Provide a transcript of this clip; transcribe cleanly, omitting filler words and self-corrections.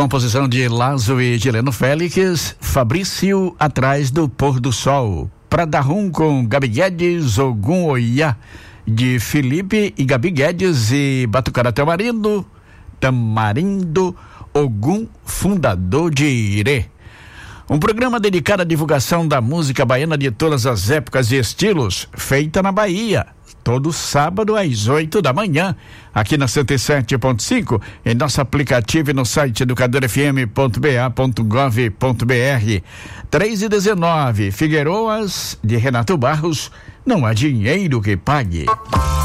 Composição de Lazo e Gileno Félix, Fabrício Atrás do Pôr do Sol. Pradarum com Gabi Guedes, Ogum Oiá, de Felipe e Gabi Guedes e Batucara Tamarindo, Ogum, fundador de Irê. Um programa dedicado à divulgação da música baiana de todas as épocas e estilos, feita na Bahia, todo sábado às 8 da manhã, aqui na 107.5, em nosso aplicativo e no site educadorfm.ba.gov.br. 3:19, Figueiroas, de Renato Barros, não há dinheiro que pague.